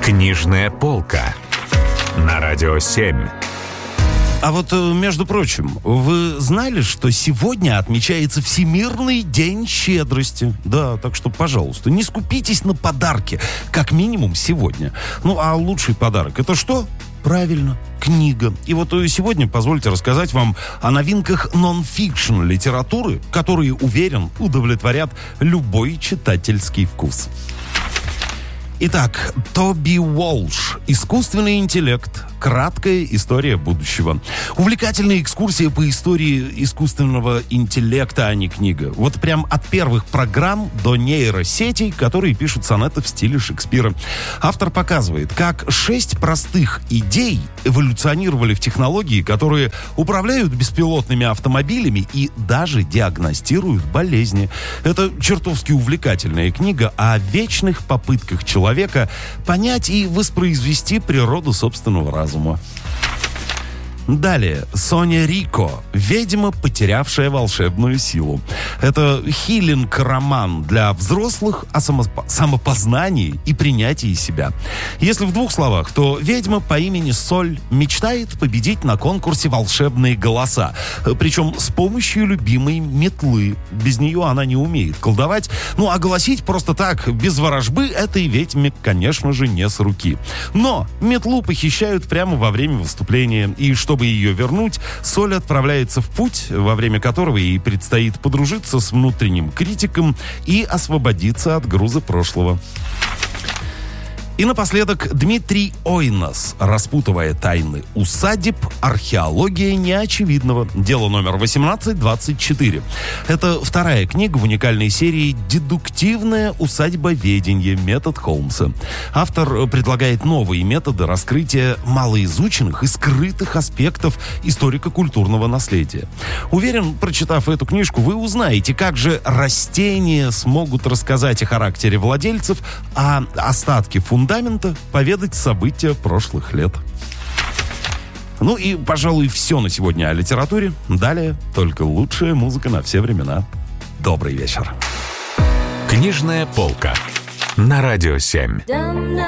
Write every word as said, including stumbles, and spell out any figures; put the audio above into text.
Книжная полка на Радио семь. А вот, между прочим, вы знали, что сегодня отмечается Всемирный день щедрости? Да, так что, пожалуйста, не скупитесь на подарки, как минимум сегодня. Ну, а лучший подарок — это что? Правильно, книга. И вот сегодня позвольте рассказать вам о новинках нон-фикшн литературы, которые, уверен, удовлетворят любой читательский вкус. Итак, Тоби Уолш. «Искусственный интеллект. Краткая история будущего». Увлекательная экскурсия по истории искусственного интеллекта, а не книга. Вот прям от первых программ до нейросетей, которые пишут сонеты в стиле Шекспира. Автор показывает, как шесть простых идей эволюционировали в технологии, которые управляют беспилотными автомобилями и даже диагностируют болезни. Это чертовски увлекательная книга о вечных попытках человека человека понять и воспроизвести природу собственного разума. Далее, Соня Рико. «Ведьма, потерявшая волшебную силу». Это хилинг-роман для взрослых о самопо- самопознании и принятии себя. Если в двух словах, то ведьма по имени Соль мечтает победить на конкурсе «Волшебные голоса». Причем с помощью любимой метлы. Без нее она не умеет колдовать. Ну, а голосить просто так, без ворожбы, этой ведьме, конечно же, не с руки. Но метлу похищают прямо во время выступления. И чтобы ее вернуть, Соль отправляется в путь, во время которого ей предстоит подружиться с внутренним критиком и освободиться от груза прошлого. И напоследок Дмитрий Ойнас. «Распутывая тайны усадеб. Археология неочевидного». Дело номер восемнадцать двадцать четыре. Это вторая книга в уникальной серии «Дедуктивное усадьбоведение. Метод Холмса». Автор предлагает новые методы раскрытия малоизученных и скрытых аспектов историко-культурного наследия. Уверен, прочитав эту книжку, вы узнаете, как же растения смогут рассказать о характере владельцев, а остатки фундамента поведать события прошлых лет. Ну и, пожалуй, все на сегодня о литературе. Далее только лучшая музыка на все времена. Добрый вечер. Книжная полка на Радио семь.